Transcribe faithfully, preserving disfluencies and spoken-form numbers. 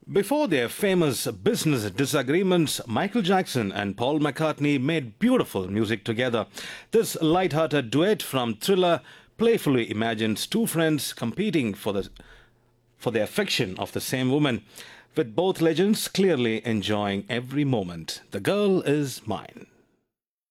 Before their famous business disagreements, Michael Jackson and Paul McCartney made beautiful music together. This light-hearted duet from Thriller playfully imagines two friends competing for the for the affection of the same woman, with both legends clearly enjoying every moment. The girl is mine.